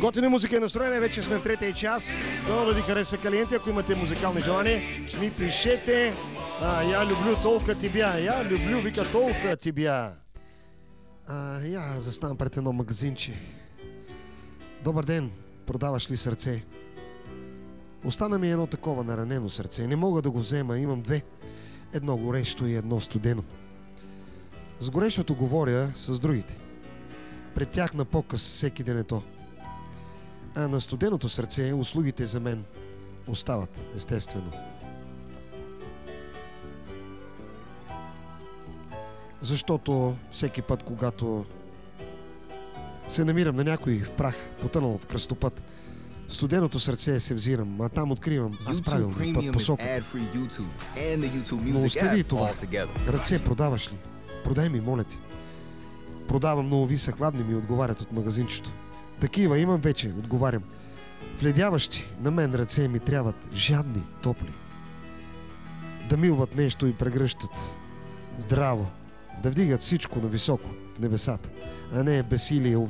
Готина музика и настроение, вече сме в третия час. Дано да ви харесва Калиенти, ако имате музикални желания, ми пишете. Я люблю толкова тебя, я люблю, вика, толкова тебя. Я заставам пред едно магазинче. Добър ден, продаваш ли сърце? Остана ми едно такова наранено сърце. Не мога да го взема, имам две. Едно горещо и едно студено. С горещото говоря с другите. Пред тях на показ всеки ден е то. А на студеното сърце услугите за мен остават, естествено. Защото всеки път, когато се намирам на някой прах, потънал в кръстопът, студеното сърце се взирам, а там откривам аз правилния път, посока. Но остави и това. Ръце продаваш ли? Продай ми, моля ти. Продавам, но ови са хладни, ми отговарят от магазинчето. Такива имам вече, отговарям. Вледяващи, на мен ръце ми трябват жадни, топли. Да милват нещо и прегръщат здраво. Да вдигат всичко на високо в небесата, а не безсилие